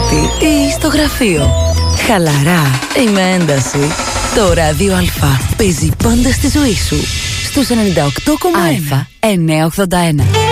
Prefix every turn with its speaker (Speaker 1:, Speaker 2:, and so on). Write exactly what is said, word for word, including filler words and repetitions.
Speaker 1: σπίτι ή στο γραφείο. Χαλαρά ή με ένταση. Το Ράδιο Α παίζει πάντα στη ζωή σου. Στους ενενήντα οκτώ κόμμα ένα. Α, εννιακόσια ογδόντα ένα.